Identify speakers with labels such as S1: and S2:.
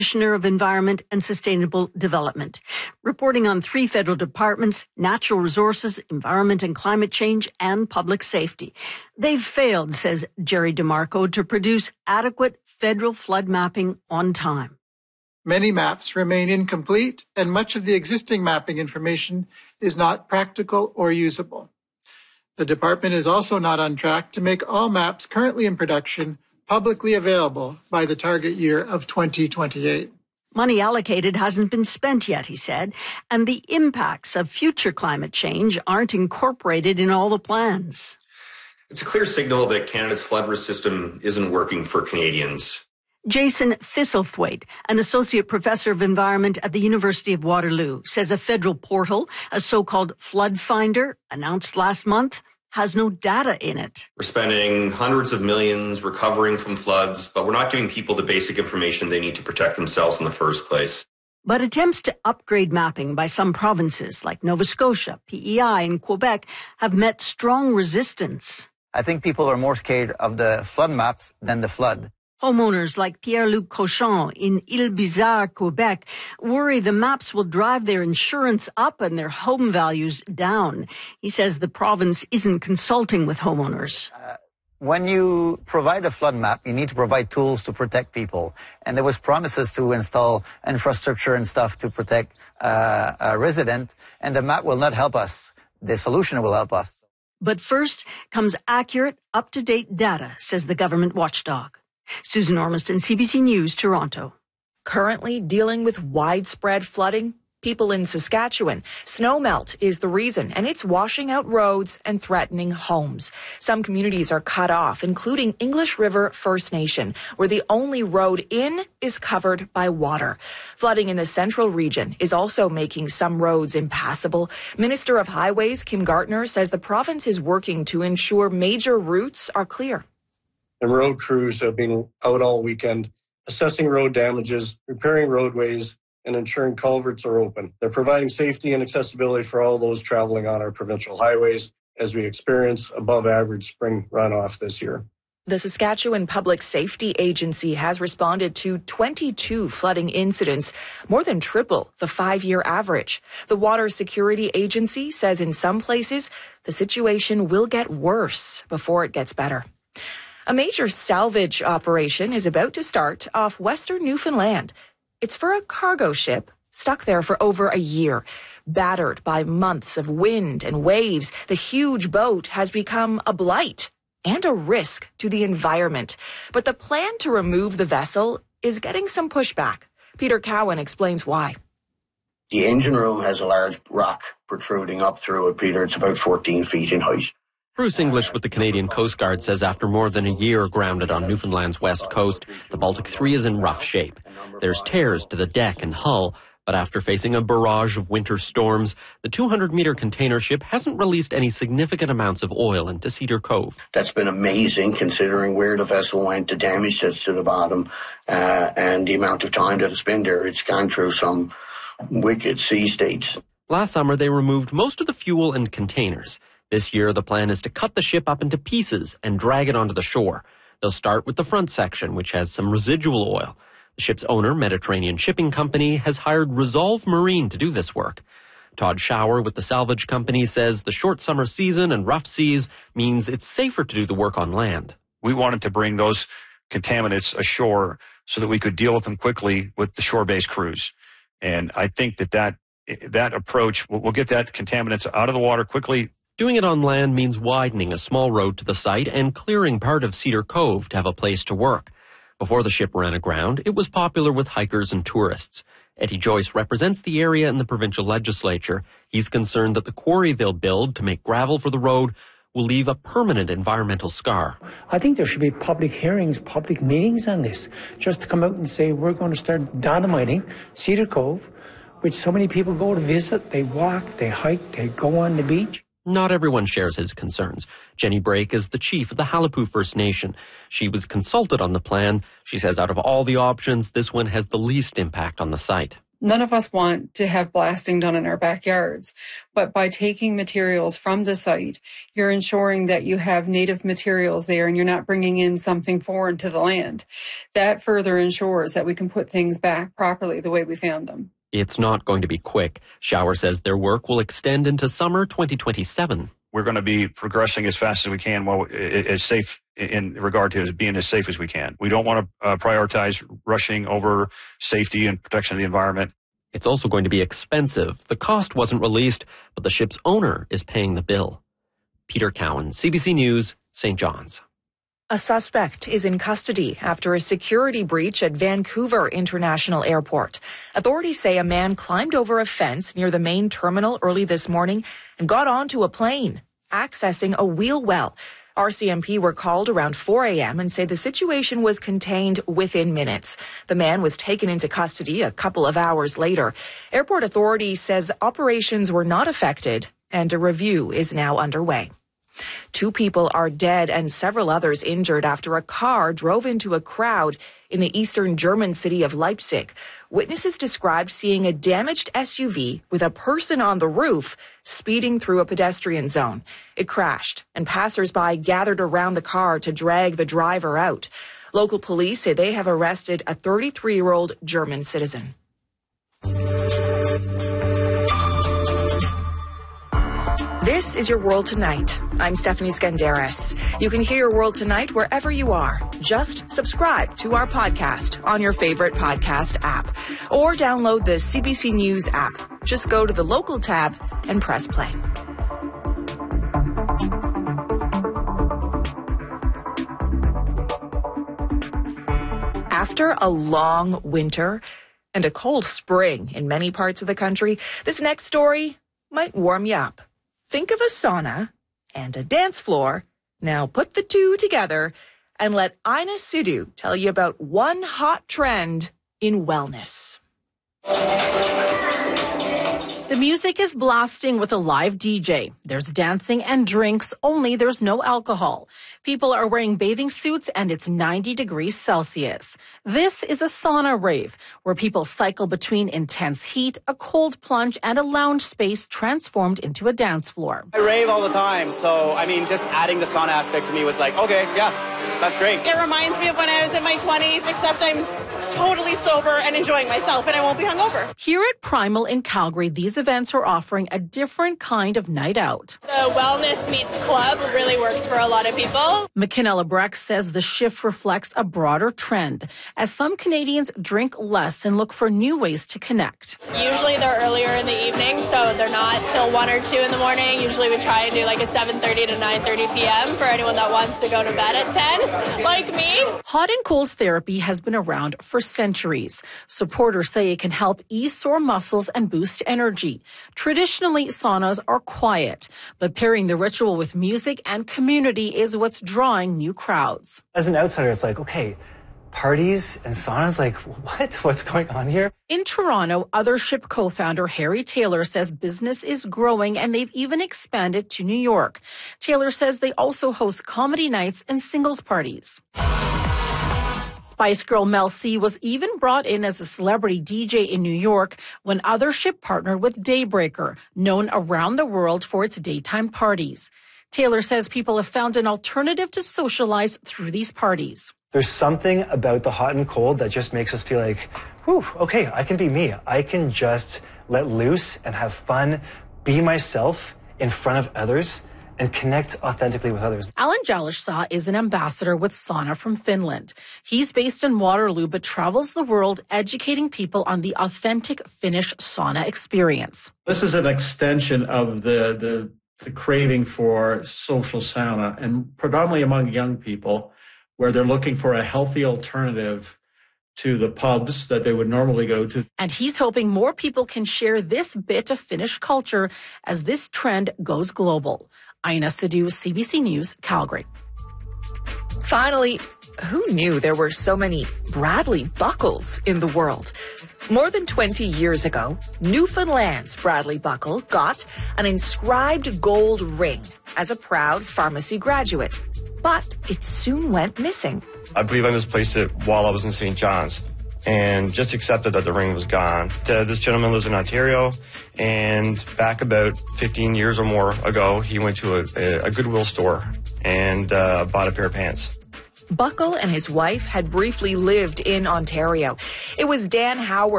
S1: Commissioner of Environment and Sustainable Development, reporting on 3 federal departments: natural resources, environment and climate change, and public safety. They've failed, says Jerry DeMarco, to produce adequate federal flood mapping on time.
S2: Many maps remain incomplete, and much of the existing mapping information is not practical or usable. The department is also not on track to make all maps currently in production publicly available by the target year of 2028.
S1: Money allocated hasn't been spent yet, he said, and the impacts of future climate change aren't incorporated in all the plans.
S3: It's a clear signal that Canada's flood risk system isn't working for Canadians.
S1: Jason Thistlethwaite, an associate professor of environment at the University of Waterloo, says a federal portal, a so-called flood finder, announced last month, has no data in it.
S3: We're spending hundreds of millions recovering from floods, but we're not giving people the basic information they need to protect themselves in the first place.
S1: But attempts to upgrade mapping by some provinces like Nova Scotia, PEI, and Quebec have met strong resistance.
S4: I think people are more scared of the flood maps than the flood.
S1: Homeowners like Pierre-Luc Cochon in Île-Bizarre, Quebec, worry the maps will drive their insurance up and their home values down. He says the province isn't consulting with homeowners.
S4: When you provide a flood map, you need to provide tools to protect people. And there was promises to install infrastructure and stuff to protect a resident, and the map will not help us. The solution will help us.
S1: But first comes accurate, up-to-date data, says the government watchdog. Susan Ormiston, CBC News, Toronto.
S5: Currently dealing with widespread flooding, people in Saskatchewan. Snowmelt is the reason, and it's washing out roads and threatening homes. Some communities are cut off, including English River First Nation, where the only road in is covered by water. Flooding in the central region is also making some roads impassable. Minister of Highways Kim Gartner says the province is working to ensure major routes are clear.
S6: And road crews have been out all weekend assessing road damages, repairing roadways, and ensuring culverts are open. They're providing safety and accessibility for all those traveling on our provincial highways as we experience above average spring runoff this year.
S5: The Saskatchewan Public Safety Agency has responded to 22 flooding incidents, more than triple the 5-year average. The Water Security Agency says in some places the situation will get worse before it gets better. A major salvage operation is about to start off Western Newfoundland. It's for a cargo ship stuck there for over a year. Battered by months of wind and waves, the huge boat has become a blight and a risk to the environment. But the plan to remove the vessel is getting some pushback. Peter Cowan explains why.
S7: The engine room has a large rock protruding up through it, Peter. It's about 14 feet in height.
S8: Bruce English with the Canadian Coast Guard says after more than a year grounded on Newfoundland's west coast, the Baltic 3 is in rough shape. There's tears to the deck and hull, but after facing a barrage of winter storms, the 200-meter container ship hasn't released any significant amounts of oil into Cedar Cove.
S7: That's been amazing considering where the vessel went, the damage that's to the bottom, and the amount of time that it's been there. It's gone through some wicked sea states.
S8: Last summer, they removed most of the fuel and containers. This year, the plan is to cut the ship up into pieces and drag it onto the shore. They'll start with the front section, which has some residual oil. The ship's owner, Mediterranean Shipping Company, has hired Resolve Marine to do this work. Todd Schauer with the salvage company says the short summer season and rough seas means it's safer to do the work on land.
S9: We wanted to bring those contaminants ashore so that we could deal with them quickly with the shore-based crews. And I think that approach will get that contaminants out of the water quickly.
S8: Doing it on land means widening a small road to the site and clearing part of Cedar Cove to have a place to work. Before the ship ran aground, it was popular with hikers and tourists. Eddie Joyce represents the area in the provincial legislature. He's concerned that the quarry they'll build to make gravel for the road will leave a permanent environmental scar.
S10: I think there should be public hearings, public meetings on this, just to come out and say we're going to start dynamiting Cedar Cove, which so many people go to visit. They walk, they hike, they go on the beach.
S8: Not everyone shares his concerns. Jenny Brake is the chief of the Halapu First Nation. She was consulted on the plan. She says out of all the options, this one has the least impact on the site.
S11: None of us want to have blasting done in our backyards, but by taking materials from the site, you're ensuring that you have native materials there and you're not bringing in something foreign to the land. That further ensures that we can put things back properly the way we found them.
S8: It's not going to be quick. Shower says their work will extend into summer 2027.
S9: We're going to be progressing as fast as we can, while as safe in regard to being as safe as we can. We don't want to prioritize rushing over safety and protection of the environment.
S8: It's also going to be expensive. The cost wasn't released, but the ship's owner is paying the bill. Peter Cowan, CBC News, St. John's.
S5: A suspect is in custody after a security breach at Vancouver International Airport. Authorities say a man climbed over a fence near the main terminal early this morning and got onto a plane, accessing a wheel well. RCMP were called around 4 a.m. and say the situation was contained within minutes. The man was taken into custody a couple of hours later. Airport authorities says operations were not affected and a review is now underway. 2 people are dead and several others injured after a car drove into a crowd in the eastern German city of Leipzig. Witnesses described seeing a damaged SUV with a person on the roof speeding through a pedestrian zone. It crashed, and passers-by gathered around the car to drag the driver out. Local police say they have arrested a 33-year-old German citizen. This is Your World Tonight. I'm Stephanie Skandaris. You can hear Your World Tonight wherever you are. Just subscribe to our podcast on your favorite podcast app or download the CBC News app. Just go to the local tab and press play. After a long winter and a cold spring in many parts of the country, this next story might warm you up. Think of a sauna and a dance floor. Now put the two together and let Ina Sidhu tell you about one hot trend in wellness.
S12: The music is blasting with a live DJ. There's dancing and drinks, only there's no alcohol. People are wearing bathing suits and it's 90 degrees Celsius. This is a sauna rave where people cycle between intense heat, a cold plunge, and a lounge space transformed into a dance floor.
S13: I rave all the time, so just adding the sauna aspect to me was like, okay, yeah, that's great.
S14: It reminds me of when I was in my 20s, except I'm totally sober and enjoying myself and I won't be hungover.
S12: Here at Primal in Calgary, these events are offering a different kind of night out.
S15: The wellness meets club really works for a lot of people.
S12: McKenna Lebrecht says the shift reflects a broader trend, as some Canadians drink less and look for new ways to connect.
S15: Usually they're earlier in the evening, so they're not till 1 or 2 in the morning. Usually we try and do like a 7:30 to 9:30 p.m. for anyone that wants to go to bed at 10, like me.
S12: Hot and cold therapy has been around for centuries. Supporters say it can help ease sore muscles and boost energy. Traditionally, saunas are quiet, but pairing the ritual with music and community is what's drawing new crowds.
S16: As an outsider, it's like, okay, parties and saunas, like what? What's going on here?
S12: In Toronto, Othership co-founder Harry Taylor says business is growing and they've even expanded to New York. Taylor says they also host comedy nights and singles parties. Spice Girl Mel C was even brought in as a celebrity DJ in New York when Othership partnered with Daybreaker, known around the world for its daytime parties. Taylor says people have found an alternative to socialize through these parties.
S16: There's something about the hot and cold that just makes us feel like, whew, okay, I can be me. I can just let loose and have fun, be myself in front of others, and connect authentically with others.
S12: Alan Jalishsa is an ambassador with Sauna from Finland. He's based in Waterloo but travels the world educating people on the authentic Finnish sauna experience.
S17: This is an extension of the craving for social sauna, and predominantly among young people, where they're looking for a healthy alternative to the pubs that they would normally go to.
S12: And he's hoping more people can share this bit of Finnish culture as this trend goes global. Ina Sidhu, CBC News, Calgary.
S5: Finally, who knew there were so many Bradley Buckles in the world? More than 20 years ago, Newfoundland's Bradley Buckle got an inscribed gold ring as a proud pharmacy graduate. But it soon went missing.
S18: I believe I misplaced it while I was in St. John's. and just accepted that the ring was gone. This gentleman lives in Ontario, and back about 15 years or more ago, he went to a Goodwill store and bought a pair of pants.
S5: Buckle and his wife had briefly lived in Ontario. It was Dan Howard